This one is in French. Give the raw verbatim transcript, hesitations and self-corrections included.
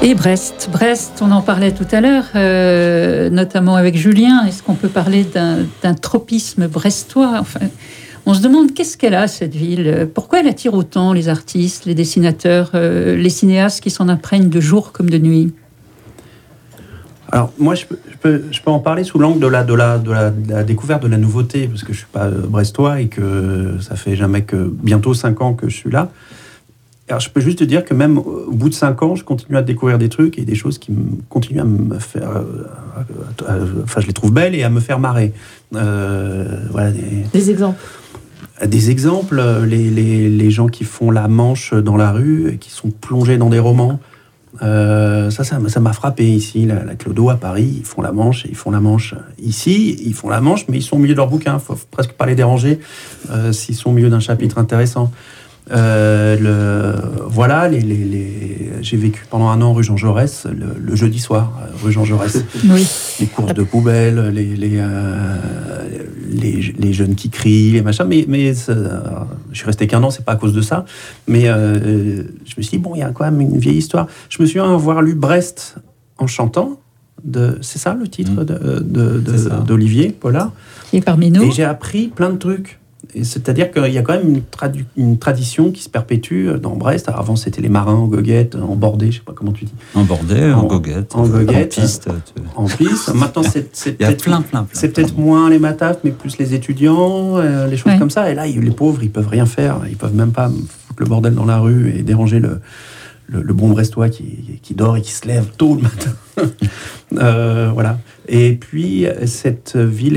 Et Brest, Brest, on en parlait tout à l'heure, euh, notamment avec Julien. Est-ce qu'on peut parler d'un, d'un tropisme brestois ? Enfin, on se demande qu'est-ce qu'elle a, cette ville ? Pourquoi elle attire autant les artistes, les dessinateurs, euh, les cinéastes qui s'en imprègnent de jour comme de nuit ? Alors, moi, je peux, je, peux, je peux en parler sous l'angle de la, de, la, de, la, de la découverte de la nouveauté, parce que je ne suis pas brestois et que ça fait jamais que bientôt cinq ans que je suis là. Alors, je peux juste te dire que même au bout de cinq ans, je continue à découvrir des trucs et des choses qui me, continuent à me faire... Euh, à, à, à, enfin, je les trouve belles et à me faire marrer. Euh, voilà, des, des exemples Des exemples, les, les, les gens qui font la manche dans la rue, qui sont plongés dans des romans. Euh, ça, ça, ça m'a frappé ici, la, la Clodo à Paris. Ils font la manche et ils font la manche ici. Ils font la manche, mais ils sont au milieu de leur bouquin. Il ne faut presque pas les déranger euh, s'ils sont au milieu d'un chapitre intéressant. Euh, le, voilà, les, les, les, j'ai vécu pendant un an rue Jean Jaurès, le, le jeudi soir, rue Jean Jaurès. Oui. Les courses de poubelle, les, les, euh, les, les jeunes qui crient, les machins. Mais, mais euh, je suis resté qu'un an, c'est pas à cause de ça. Mais euh, je me suis dit, bon, il y a quand même une vieille histoire. Je me souviens avoir lu Brest en chantant. De, c'est ça le titre mmh. de, de, de, de, d'Olivier Pollard. Qui est parmi nous. Et j'ai appris plein de trucs. Et c'est-à-dire qu'il y a quand même une, tradu- une tradition qui se perpétue dans Brest. Alors avant, c'était les marins en goguette, en bordée, je sais pas comment tu dis. En bordée, en, en goguette. En goguette. En piste. Tu... En piste. Maintenant, c'est, c'est il y a plein, plein, plein. C'est plein, peut-être plein. moins les matafs, mais plus les étudiants, euh, les choses ouais. comme ça. Et là, les pauvres, ils peuvent rien faire. Ils peuvent même pas foutre le bordel dans la rue et déranger le, le, le bon Brestois qui, qui dort et qui se lève tôt le matin. euh, voilà. Et puis, cette ville